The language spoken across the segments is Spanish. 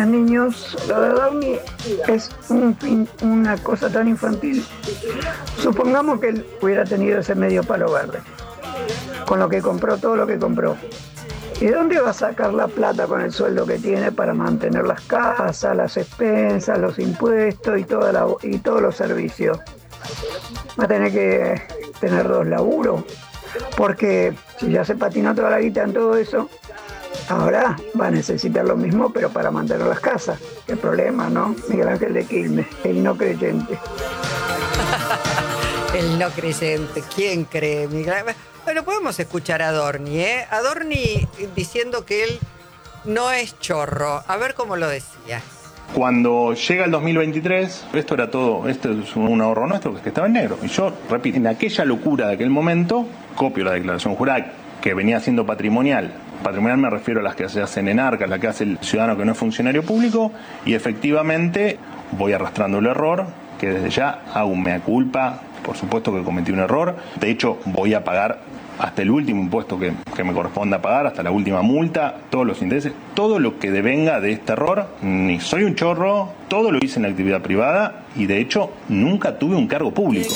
Niños, lo de Downey es una cosa tan infantil. Supongamos que él hubiera tenido ese medio palo verde, con lo que compró, todo lo que compró. ¿Y de dónde va a sacar la plata con el sueldo que tiene para mantener las casas, las expensas, los impuestos y todos los servicios? Va a tener que tener 2 laburos, porque si ya se patinó toda la guita en todo eso, ahora va a necesitar lo mismo, pero para mantener las casas. Qué problema, ¿no? Miguel Ángel de Quilmes, el no creyente. El no creyente. ¿Quién cree, Miguel Ángel? Bueno, podemos escuchar a Adorni, ¿eh? Adorni diciendo que él no es chorro. A ver cómo lo decía. Cuando llega el 2023, esto es un ahorro nuestro que estaba en negro. Y yo, repito, en aquella locura de aquel momento, copio la declaración jurada que venía siendo patrimonial. Patrimonial me refiero a las que se hacen en arcas, las que hace el ciudadano que no es funcionario público, y efectivamente voy arrastrando el error, que desde ya hago un mea culpa, por supuesto que cometí un error, de hecho voy a pagar hasta el último impuesto que me corresponda pagar, hasta la última multa, todos los intereses, todo lo que devenga de este error. Ni soy un chorro, todo lo hice en la actividad privada y de hecho nunca tuve un cargo público.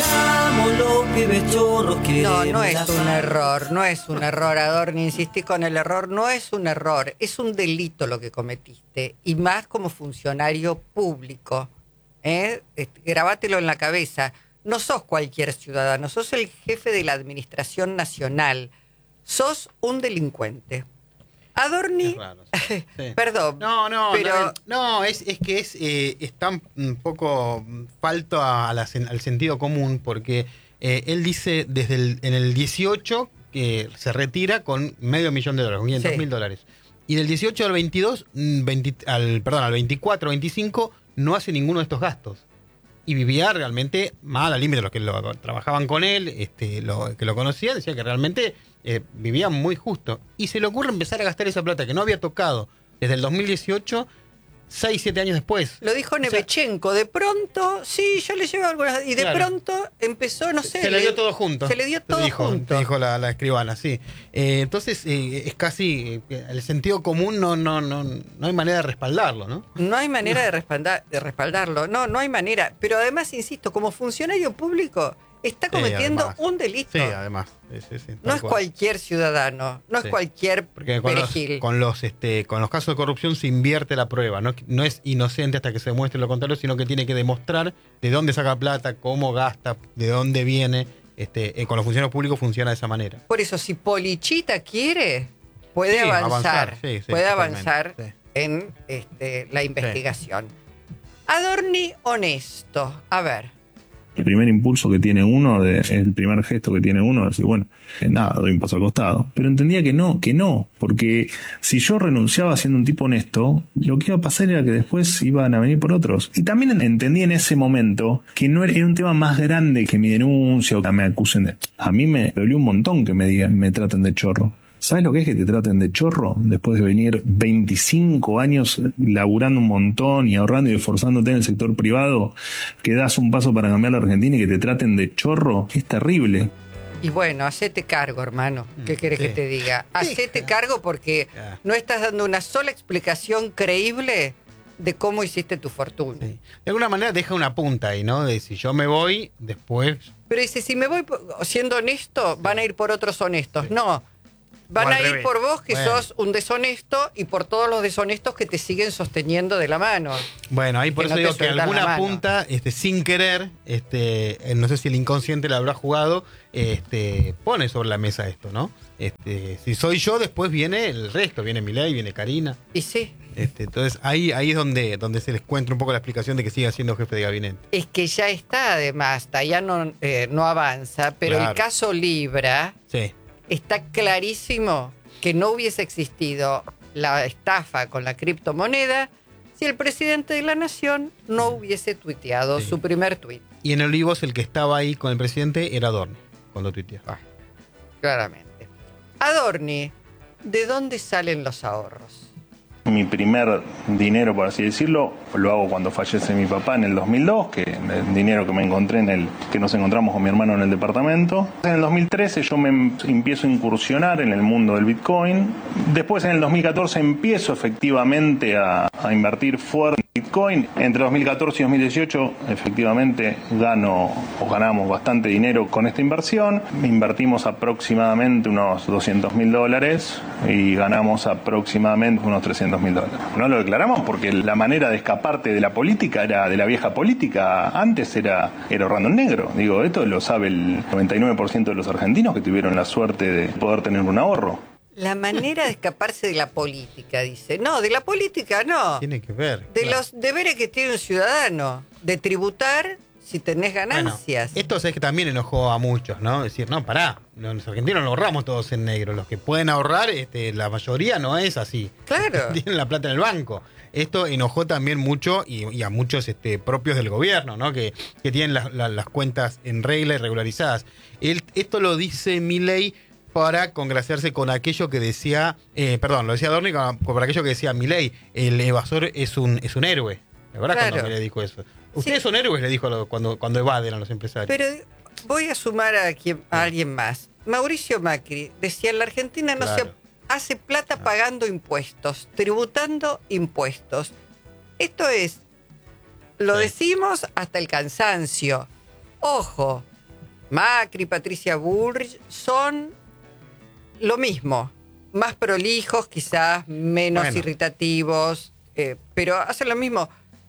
No es un error, Adorni, insistí con el error, no es un error, es un delito lo que cometiste, y más como funcionario público, grabátelo en la cabeza. No sos cualquier ciudadano, sos el jefe de la administración nacional. Sos un delincuente. Adorni, es raro, sí. perdón. Es tan un poco falto al sentido común, porque él dice en el 18 que se retira con $500,000, con $500,000. Y del 18 al 22, al 24, 25, no hace ninguno de estos gastos. Y vivía realmente mal al límite. Los que trabajaban con él, que lo conocían, decían que realmente vivía muy justo. Y se le ocurre empezar a gastar esa plata que no había tocado desde el 2018, 6, 7 años después. Lo dijo Nevchenko. De pronto, sí, yo le llevo algunas. Y de pronto empezó, no sé. Se le dio todo junto. Se le dio todo junto. Dijo la escribana, sí. Entonces, es casi. El sentido común no hay manera de respaldarlo, ¿no? No hay manera de respaldarlo. No hay manera. Pero además, insisto, como funcionario público, está cometiendo un delito. Sí, además. No es cualquier ciudadano, no es cualquier perejil. Con los casos de corrupción se invierte la prueba. No es inocente hasta que se demuestre lo contrario, sino que tiene que demostrar de dónde saca plata, cómo gasta, de dónde viene. Con los funcionarios públicos funciona de esa manera. Por eso, si Polichita quiere, puede avanzar. Puede avanzar en la investigación. Adorni honesto. A ver. El primer impulso que tiene uno, el primer gesto que tiene uno, es decir, bueno, nada, doy un paso al costado. Pero entendía que no, porque si yo renunciaba siendo un tipo honesto, lo que iba a pasar era que después iban a venir por otros. Y también entendí en ese momento que no era un tema más grande que mi denuncia o que me acusen de... A mí me dolió un montón que me traten de chorro. ¿Sabes lo que es que te traten de chorro después de venir 25 años laburando un montón y ahorrando y esforzándote en el sector privado, que das un paso para cambiar la Argentina y que te traten de chorro? Es terrible. Y bueno, hacete cargo, hermano. ¿Qué querés que te diga? Hacete cargo porque no estás dando una sola explicación creíble de cómo hiciste tu fortuna. Sí. De alguna manera deja una punta ahí, ¿no? De si yo me voy, después... Pero dice, si me voy siendo honesto, van a ir por otros honestos. No. Van a ir por vos, que sos un deshonesto, y por todos los deshonestos que te siguen sosteniendo de la mano. Bueno, ahí por eso digo que alguna punta, sin querer, no sé si el inconsciente la habrá jugado, pone sobre la mesa esto, ¿no? Si soy yo, después viene el resto, viene Milei, viene Karina. Y sí. Entonces ahí es donde se les cuenta un poco la explicación de que siga siendo jefe de gabinete. Es que ya está, además, ya no avanza, pero el caso Libra... Sí. Está clarísimo que no hubiese existido la estafa con la criptomoneda si el presidente de la nación no hubiese tuiteado su primer tuit. Y en Olivos el que estaba ahí con el presidente era Adorni, cuando tuiteó. Claramente. Adorni, ¿de dónde salen los ahorros? Mi primer dinero, por así decirlo, lo hago cuando fallece mi papá en el 2002, que el dinero que me encontré que nos encontramos con mi hermano en el departamento. En el 2013 yo me empiezo a incursionar en el mundo del Bitcoin. Después en el 2014 empiezo efectivamente a invertir fuerte en Bitcoin. Entre 2014 y 2018 efectivamente ganamos bastante dinero con esta inversión. Invertimos aproximadamente unos $200.000 y ganamos aproximadamente unos $300.000. No lo declaramos porque la manera de escaparte de la política de la vieja política antes era ahorrando en negro. Digo, esto lo sabe el 99% de los argentinos que tuvieron la suerte de poder tener un ahorro. La manera de escaparse de la política, dice. No, de la política no. Tiene que ver. De claro. los deberes que tiene un ciudadano. De tributar si tenés ganancias. Bueno, esto es que también enojó a muchos, ¿no? Decir, no, pará, los argentinos no ahorramos todos en negro. Los que pueden ahorrar, la mayoría no es así. Claro. Tienen la plata en el banco. Esto enojó también mucho y a muchos propios del gobierno, ¿no? Que tienen las cuentas en regla y regularizadas. Esto lo dice Milei para congraciarse con aquello que decía, lo decía Adorni, por aquello que decía Milei, el evasor es un héroe. ¿La verdad? Claro. Cuando Milei dijo eso? Ustedes son héroes, le dijo cuando evaden a los empresarios. Pero voy a sumar a alguien más. Mauricio Macri decía, en la Argentina no se hace plata pagando impuestos, tributando impuestos. Esto es, lo decimos hasta el cansancio. Ojo, Macri, Patricia Bullrich son lo mismo, más prolijos quizás, menos irritativos, pero hacen lo mismo.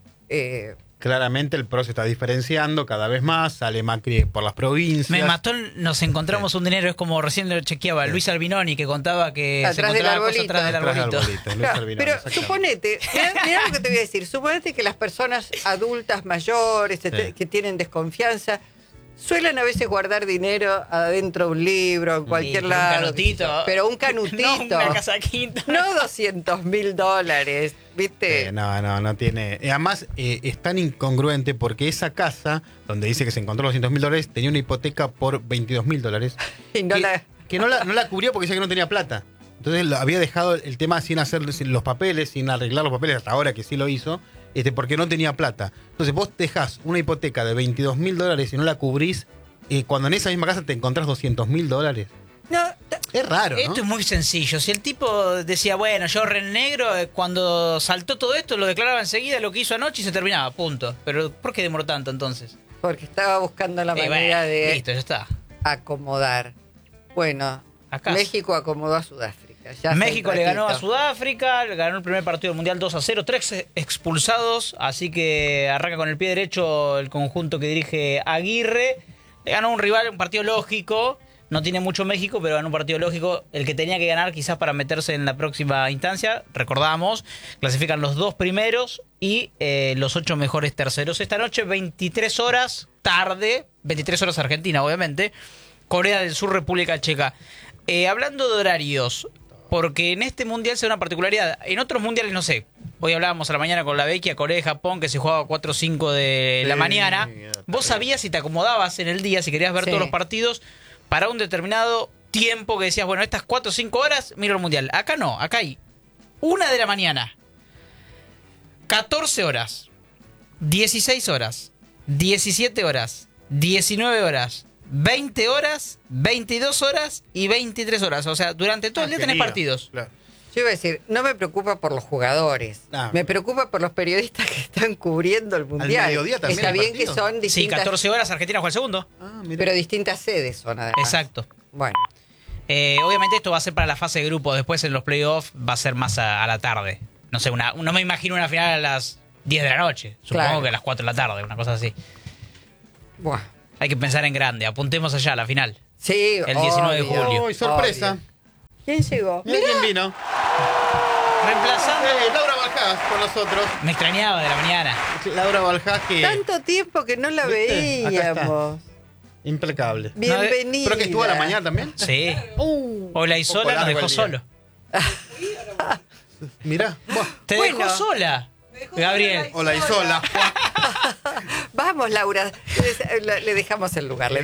Claramente el PRO se está diferenciando cada vez más, sale Macri por las provincias. Me mató, nos encontramos un dinero, es como recién lo chequeaba Luis Albinoni, que contaba que atrás se del encontraba arbolito. cosas atrás del arbolito. Luis Albinoni, Pero suponete, mirá lo que te voy a decir, suponete que las personas adultas mayores que tienen desconfianza suelen a veces guardar dinero adentro de un libro, en cualquier lado. Un canutito. Pero un canutito. No una casaquita. No $200.000, ¿viste? No tiene. Además, es tan incongruente porque esa casa, donde dice que se encontró $200.000, tenía una hipoteca por $22.000. Y no la cubrió porque decía que no tenía plata. Entonces había dejado el tema sin hacer los papeles, sin arreglar los papeles, hasta ahora que sí lo hizo, porque no tenía plata. Entonces vos dejás una hipoteca de $22.000 y no la cubrís, cuando en esa misma casa te encontrás $200.000. No, es raro, ¿no? Esto es muy sencillo. Si el tipo decía, bueno, yo ahorré en negro, cuando saltó todo esto lo declaraba enseguida lo que hizo anoche y se terminaba, punto. Pero ¿por qué demoró tanto entonces? Porque estaba buscando la manera de listo, ya está. acomodar. Bueno, México acomodó a Sudáfrica. México le ganó a Sudáfrica, le ganó el primer partido del Mundial 2-0, 3 expulsados, así que arranca con el pie derecho el conjunto que dirige Aguirre. Le ganó un rival, un partido lógico. No tiene mucho México, pero ganó un partido lógico, el que tenía que ganar quizás para meterse en la próxima instancia. Recordamos, clasifican los 2 primeros y los 8 mejores terceros. Esta noche, 23 horas, tarde, 23 horas Argentina, obviamente, Corea del Sur, República Checa. Hablando de horarios, porque en este mundial se da una particularidad. En otros mundiales, no sé, hoy hablábamos a la mañana con la Vecchia, Corea y Japón, que se jugaba a 4 o 5 de la mañana. Vos sabías si te acomodabas en el día, si querías ver todos los partidos, para un determinado tiempo que decías, bueno, estas 4 o 5 horas, miro el mundial. Acá no, acá hay 1 de la mañana, 14 horas, 16 horas, 17 horas, 19 horas, 20 horas, 22 horas y 23 horas. O sea, durante todo el día tenés partidos. Claro. Yo iba a decir, no me preocupa por los jugadores, me preocupa por los periodistas que están cubriendo el mundial. Al mediodía también. Está bien que son distintas. Sí, 14 horas, Argentina juega el segundo. Pero distintas sedes son además. Exacto. Bueno. Obviamente esto va a ser para la fase de grupo. Después en los playoffs va a ser más a la tarde. No sé, no me imagino una final a las 10 de la noche. Supongo que a las 4 de la tarde, una cosa así. Buah. Hay que pensar en grande. Apuntemos allá a la final. Sí, el 19 de julio. ¡Uy, sorpresa! Obvio. ¿Quién llegó? Mirá quién vino. Reemplazando. Laura Baljás con nosotros. Me extrañaba de la mañana. Laura Baljás que... Tanto tiempo que no la ¿Viste? Acá veíamos. Impecable. Bienvenida. ¿Pero que estuvo a la mañana también? Sí. Hola y sola nos dejó solo. Mirá. Te dejó sola, Gabriel. Hola y sola. Vamos, Laura. Le dejamos el lugar.